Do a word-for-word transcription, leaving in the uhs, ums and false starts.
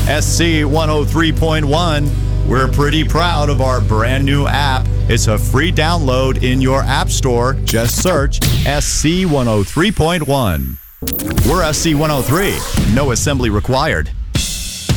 S C one oh three point one. We're pretty proud of our brand new app. It's a free download in your app store. Just search S C one oh three point one. We're S C one oh three. No assembly required.